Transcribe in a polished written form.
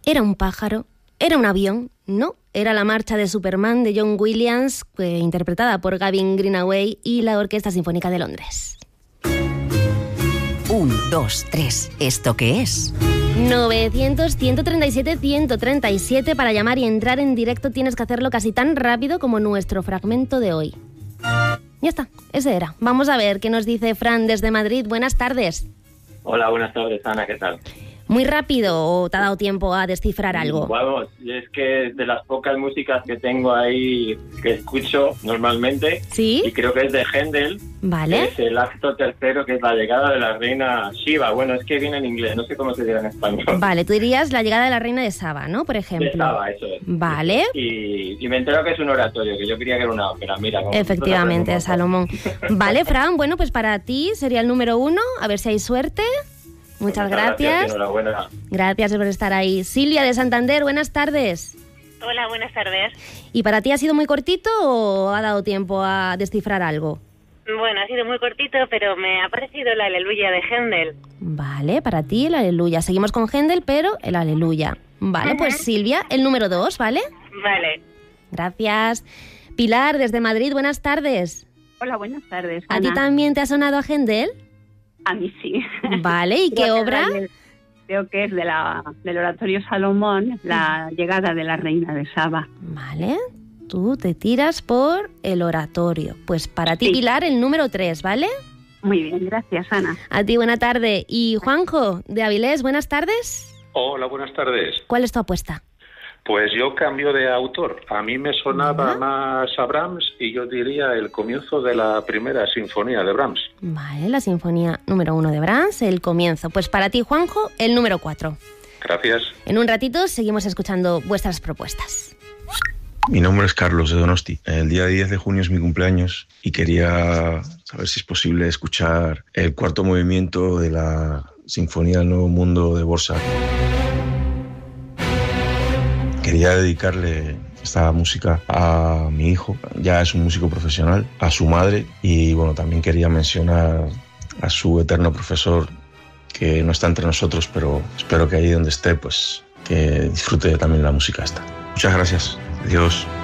¿Era un pájaro? ¿Era un avión? No, era la marcha de Superman de John Williams, interpretada por Gavin Greenaway y la Orquesta Sinfónica de Londres. 1, 2, 3, ¿esto qué es? 900-137-137 para llamar y entrar en directo tienes que hacerlo casi tan rápido como nuestro fragmento de hoy. Ya está, ese era. Vamos a ver qué nos dice Fran desde Madrid. Buenas tardes. Hola, buenas tardes, Ana, ¿qué tal? ¿Muy rápido o te ha dado tiempo a descifrar algo? Vamos, es que de las pocas músicas que tengo ahí que escucho normalmente, ¿sí? Y creo que es de Händel, vale. Es el acto tercero, que es la llegada de la reina Shiva. Bueno, es que viene en inglés, no sé cómo se dirá en español. Vale, tú dirías la llegada de la reina de Saba, ¿no? Por ejemplo. De Saba, eso es. Vale. Y me entero que es un oratorio, que yo creía que era una ópera, mira. Efectivamente, Salomón. Vale, Fran, bueno, pues para ti sería el número 1, a ver si hay suerte. Muchas gracias. Enhorabuena. Gracias por estar ahí. Silvia de Santander, buenas tardes. Hola, buenas tardes. ¿Y para ti ha sido muy cortito o ha dado tiempo a descifrar algo? Bueno, ha sido muy cortito, pero me ha parecido el Aleluya de Händel. Vale, para ti el Aleluya. Seguimos con Händel, pero el Aleluya. Vale, pues Silvia, el número 2, ¿vale? Vale. Gracias. Pilar, desde Madrid, buenas tardes. Hola, buenas tardes, Ana. ¿A ti Ana. también te ha sonado a Händel? A mí sí. Vale, ¿y qué obra? Creo que es del oratorio Salomón, la llegada de la reina de Saba. Vale, tú te tiras por el oratorio. Pues para ti, Pilar, el número 3, ¿vale? Muy bien, gracias, Ana. A ti, buena tarde. Y Juanjo, de Avilés, buenas tardes. Hola, buenas tardes. ¿Cuál es tu apuesta? Pues yo cambio de autor. A mí me sonaba más a Brahms y yo diría el comienzo de la primera sinfonía de Brahms. Vale, la sinfonía número 1 de Brahms, el comienzo. Pues para ti, Juanjo, el número 4. Gracias. En un ratito seguimos escuchando vuestras propuestas. Mi nombre es Carlos de Donosti. El día 10 de junio es mi cumpleaños y quería saber si es posible escuchar el cuarto movimiento de la Sinfonía del Nuevo Mundo de Dvořák. Quería dedicarle esta música a mi hijo, ya es un músico profesional, a su madre y bueno, también quería mencionar a su eterno profesor que no está entre nosotros, pero espero que ahí donde esté, pues que disfrute también la música esta. Muchas gracias. Adiós.